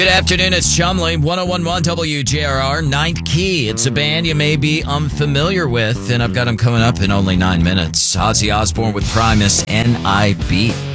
Good afternoon, it's Chumley, 1011 WJRR, Ninth Key. It's a band you may be unfamiliar with, and I've got them coming up in only 9 minutes. Ozzy Osbourne with Primus, NIB.